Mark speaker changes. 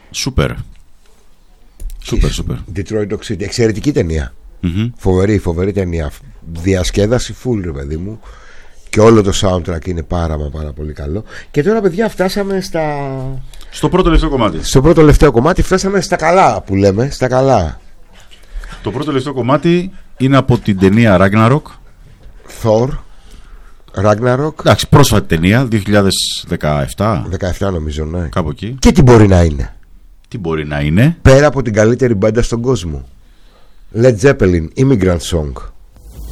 Speaker 1: Σούπερ.
Speaker 2: Detroit Rock City. Εξαιρετική ταινία. Φοβερή ταινία. Διασκέδαση full, ρε παιδί μου. Και όλο το soundtrack είναι πάρα πολύ καλό. Και τώρα, παιδιά, φτάσαμε
Speaker 1: στο πρώτο τελευταίο κομμάτι.
Speaker 2: Στο πρώτο τελευταίο κομμάτι φτάσαμε στα καλά, που λέμε. Στα καλά.
Speaker 1: Το πρώτο τελευταίο κομμάτι είναι από την ταινία Ragnarok.
Speaker 2: Thor Ragnarok.
Speaker 1: Εντάξει, πρόσφατη ταινία, 2017.
Speaker 2: 17 νομίζω, ναι.
Speaker 1: Κάπου εκεί.
Speaker 2: Και τι μπορεί να είναι.
Speaker 1: Τι μπορεί να είναι.
Speaker 2: Πέρα από την καλύτερη μπάντα στον κόσμο. Led Zeppelin, Immigrant Song.